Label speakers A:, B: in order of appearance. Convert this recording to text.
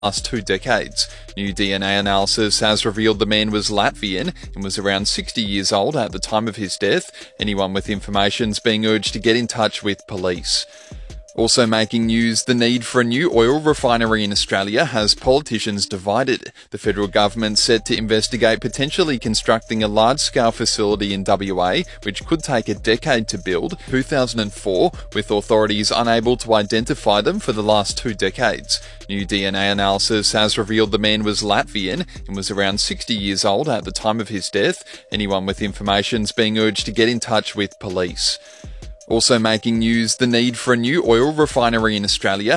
A: last 2 decades. New DNA analysis has revealed the man was Latvian and was around 60 years old at the time of his death. Anyone with information is being urged to get in touch with police. Also making news, the need for a new oil refinery in Australia has politicians divided. The federal government set to investigate potentially constructing a large-scale facility in WA, which could take a decade to build, 2004, with authorities unable to identify them for the last 2 decades. New DNA analysis has revealed the man was Latvian and was around 60 years old at the time of his death. Anyone with information is being urged to get in touch with police. Also making news, the need for a new oil refinery in Australia